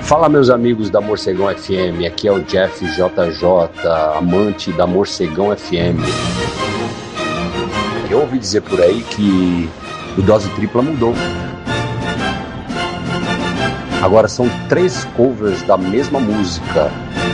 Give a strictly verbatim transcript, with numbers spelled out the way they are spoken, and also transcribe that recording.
Fala, meus amigos da Morcegão F M, aqui é o Jeff J J, amante da Morcegão F M. Eu ouvi dizer por aí que o Dose Tripla mudou. Agora são três covers da mesma música.